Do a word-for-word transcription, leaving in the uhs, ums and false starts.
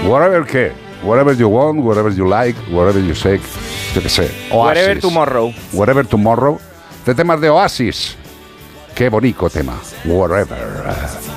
Whatever qué. Whatever you want, whatever you like, whatever you say. Yo qué sé. Oasis. Whatever tomorrow. Whatever tomorrow. De temas de Oasis. Qué bonito tema. Whatever.